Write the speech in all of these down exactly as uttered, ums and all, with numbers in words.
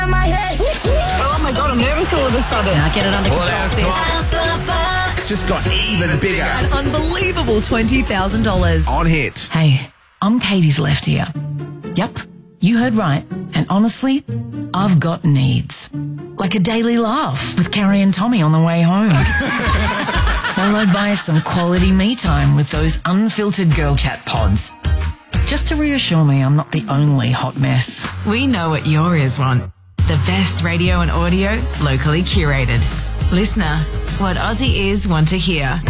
Oh my God, I'm nervous all of a sudden. Now get it under control, sis. It's just got even bigger. An unbelievable twenty thousand dollars. On hit. Hey, I'm Katie's left ear. Yep, you heard right. And honestly, I've got needs. Like a daily laugh with Carrie and Tommy on the way home. Followed by some quality me time with those unfiltered girl chat pods. Just to reassure me I'm not the only hot mess. We know what your ears want. The best radio and audio, locally curated. Listener, what Aussie ears want to hear.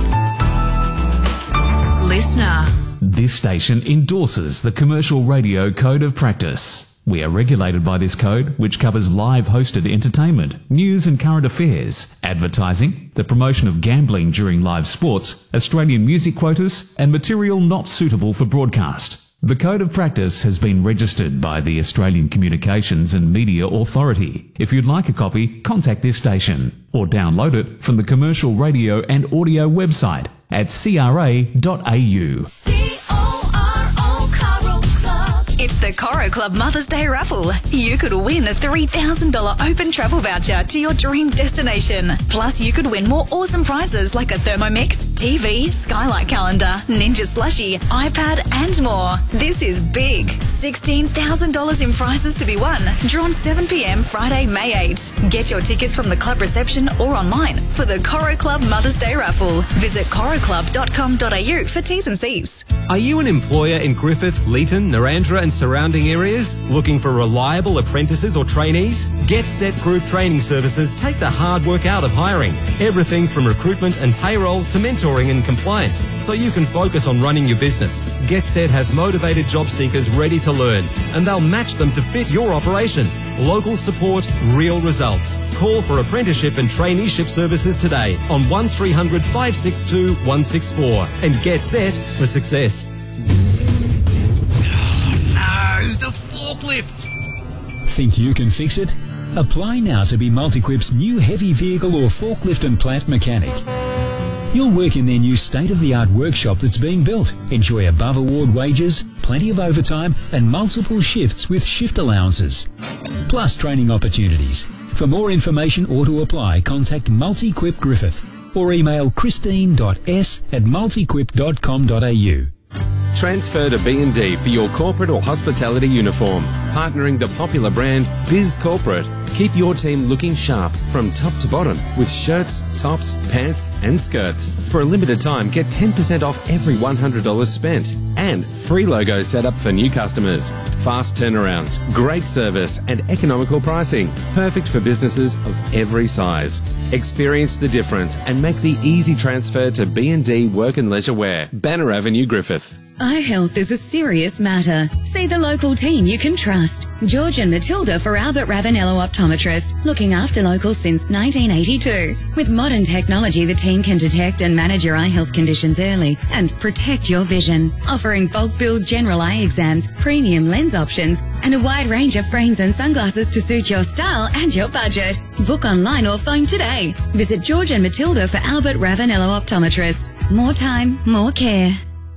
Listener. This station endorses the Commercial Radio Code of Practice. We are regulated by this code, which covers live hosted entertainment, news and current affairs, advertising, the promotion of gambling during live sports, Australian music quotas, and material not suitable for broadcast. The Code of Practice has been registered by the Australian Communications and Media Authority. If you'd like a copy, contact this station or download it from the Commercial Radio and Audio website at c r a dot a u. It's the Coro Club Mother's Day raffle. You could win a three thousand dollars open travel voucher to your dream destination. Plus, you could win more awesome prizes like a Thermomix, T V, Skylight calendar, Ninja slushie, iPad and more. This is big. sixteen thousand dollars in prizes to be won. Drawn seven p m Friday, May eighth. Get your tickets from the club reception or online for the Coro Club Mother's Day raffle. Visit coro club dot com dot a u for T's and C's. Are you an employer in Griffith, Leeton, Narrandera and surrounding areas looking for reliable apprentices or trainees? Get Set Group Training Services take the hard work out of hiring. Everything from recruitment and payroll to mentoring and compliance, so you can focus on running your business. Get Set has motivated job seekers ready to learn, and they'll match them to fit your operation. Local support, real results. Call for apprenticeship and traineeship services today on one three hundred, five six two, one six four and get set for success. No, the forklift! Think you can fix it? Apply now to be Multiquip's new heavy vehicle or forklift and plant mechanic. You'll work in their new state-of-the-art workshop that's being built. Enjoy above-award wages, plenty of overtime and multiple shifts with shift allowances. Plus training opportunities. For more information or to apply, contact Multiquip Griffith or email christine dot s at multiquip dot com dot a u. Transfer to B and D for your corporate or hospitality uniform. Partnering the popular brand Biz Corporate. Keep your team looking sharp from top to bottom with shirts, tops, pants and skirts. For a limited time, get ten percent off every one hundred dollars spent. And free logo set up for new customers. Fast turnarounds, great service and economical pricing. Perfect for businesses of every size. Experience the difference and make the easy transfer to B and D Work and Leisure Wear. Banner Avenue, Griffith. Eye health is a serious matter. See the local team you can trust. George and Matilda for Albert Ravanello Optometrist, looking after locals since nineteen eighty-two. With modern technology, the team can detect and manage your eye health conditions early and protect your vision. Offering bulk billed general eye exams, premium lens options, and a wide range of frames and sunglasses to suit your style and your budget. Book online or phone today. Visit George and Matilda for Albert Ravanello Optometrist. More time, more care.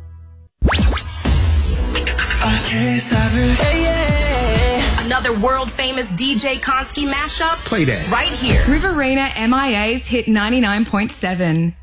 I can't stop it. Hey, yeah. Another world-famous D J Konski mashup? Play that. Right here. Riverina M I A's Hit ninety-nine point seven.